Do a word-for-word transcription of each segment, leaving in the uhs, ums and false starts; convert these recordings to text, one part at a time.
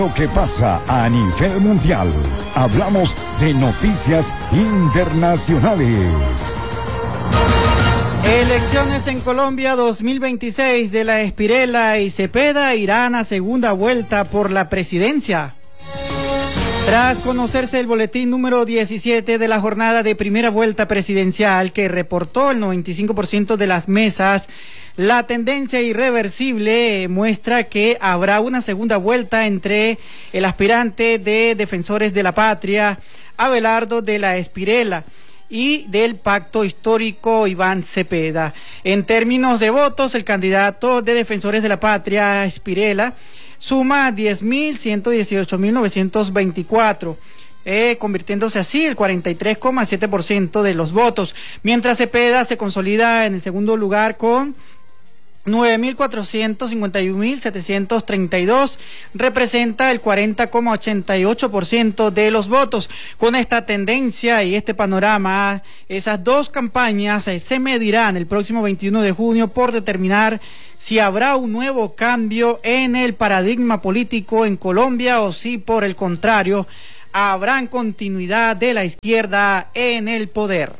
Lo que pasa a nivel mundial. Hablamos de noticias internacionales. Elecciones en Colombia dos mil veintiséis de la Espirela y Cepeda irán a segunda vuelta por la presidencia. Tras conocerse el boletín número diecisiete de la jornada de primera vuelta presidencial que reportó el noventa y cinco por ciento de las mesas, la tendencia irreversible muestra que habrá una segunda vuelta entre el aspirante de Defensores de la Patria, Abelardo de la Espirela, y del Pacto Histórico, Iván Cepeda. En términos de votos, el candidato de Defensores de la Patria, Espirela, suma diez mil ciento dieciocho mil novecientos veinticuatro, eh, convirtiéndose así el cuarenta y tres coma siete por ciento de los votos, mientras Cepeda se consolida en el segundo lugar con nueve mil cuatrocientos cincuenta y uno mil setecientos treinta y dos, representa el cuarenta coma ochenta y ocho por ciento de los votos. Con esta tendencia y este panorama, esas dos campañas eh, se medirán el próximo veintiuno de junio por determinar si habrá un nuevo cambio en el paradigma político en Colombia o si, por el contrario, habrá continuidad de la izquierda en el poder.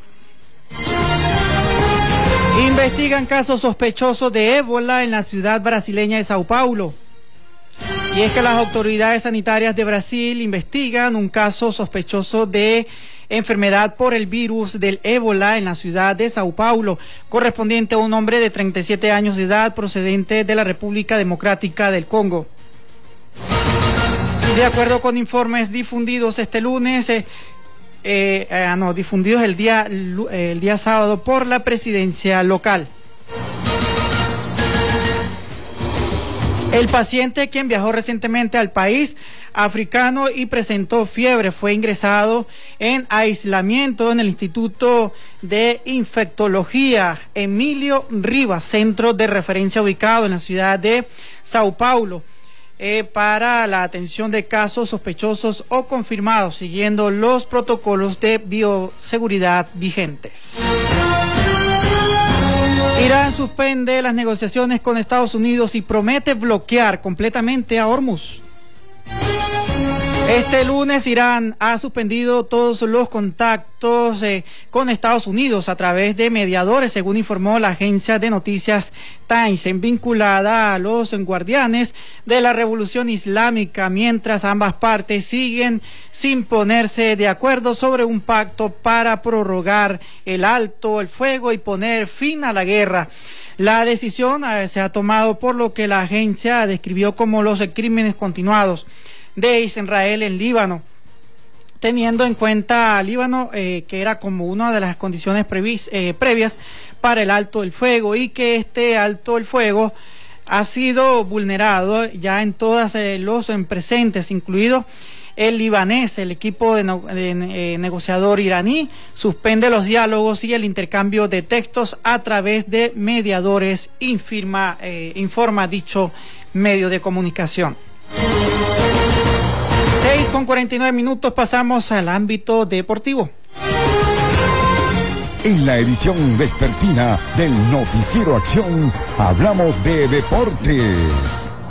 Investigan casos sospechosos de ébola en la ciudad brasileña de Sao Paulo. Y es que las autoridades sanitarias de Brasil investigan un caso sospechoso de enfermedad por el virus del ébola en la ciudad de Sao Paulo, correspondiente a un hombre de treinta y siete años de edad procedente de la República Democrática del Congo. De acuerdo con informes difundidos este lunes, eh, eh, eh, no, difundidos el día, el día sábado por la presidencia local. El paciente, quien viajó recientemente al país africano y presentó fiebre, fue ingresado en aislamiento en el Instituto de Infectología Emilio Rivas, centro de referencia ubicado en la ciudad de Sao Paulo, eh, para la atención de casos sospechosos o confirmados, siguiendo los protocolos de bioseguridad vigentes. Irán suspende las negociaciones con Estados Unidos y promete bloquear completamente a Hormuz. Este lunes Irán ha suspendido todos los contactos eh, con Estados Unidos a través de mediadores, según informó la agencia de noticias Times, en vinculada a los guardianes de la Revolución Islámica, mientras ambas partes siguen sin ponerse de acuerdo sobre un pacto para prorrogar el alto el fuego y poner fin a la guerra. La decisión eh, se ha tomado por lo que la agencia describió como los crímenes continuados de Israel en Líbano, teniendo en cuenta a Líbano eh, que era como una de las condiciones previs, eh, previas para el alto el fuego, y que este alto el fuego ha sido vulnerado ya en todas eh, los en presentes, incluido el libanés. El equipo de, no, de eh, negociador iraní suspende los diálogos y el intercambio de textos a través de mediadores, infirma, eh, informa dicho medio de comunicación. seis con cuarenta y nueve minutos, pasamos al ámbito deportivo. En la edición vespertina del Noticiero Acción, hablamos de deportes.